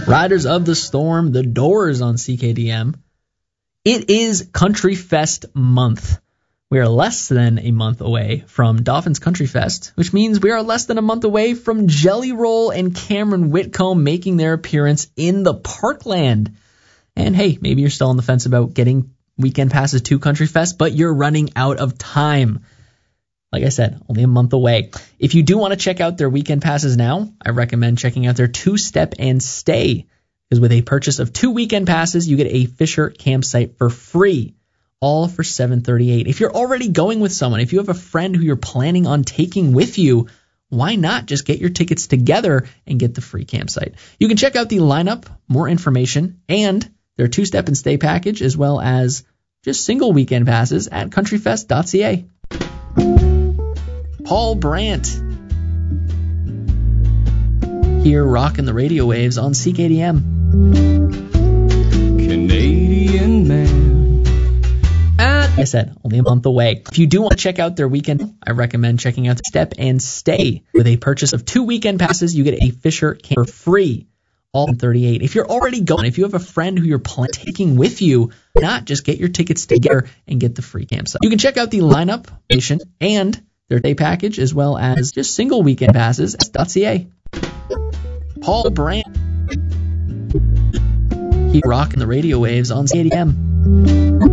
Riders of the Storm, The Doors on CKDM. It is Country Fest month. We are less than a month away from Dauphin's Country Fest, which means we are less than a month away from Jelly Roll and Cameron Whitcomb making their appearance in the Parkland. And hey, maybe you're still on the fence about getting weekend passes to Country Fest, but you're running out of time. Like I said, only a month away. If you do want to check out their weekend passes now, I recommend checking out their two-step and stay. Because with a purchase of 2 weekend passes, you get a Fisher campsite for free. All for $738. If you're already going with someone, if you have a friend who you're planning on taking with you, why not just get your tickets together and get the free campsite? You can check out the lineup, more information, and their two-step and stay package, as well as just single weekend passes at countryfest.ca. Paul Brandt here rocking the radio waves on CKDM. Canadian man. Like I said, only a month away. If you do want to check out their weekend, I recommend checking out Step and Stay. With a purchase of 2 weekend passes, you get a Fisher camp for free. All $38. If you're already going, if you have a friend who you're taking with you, not just get your tickets together and get the free campsite. You can check out the lineup, and their day package, as well as just single weekend passes at .ca. Paul Brandt here rocking the radio waves on CKDM.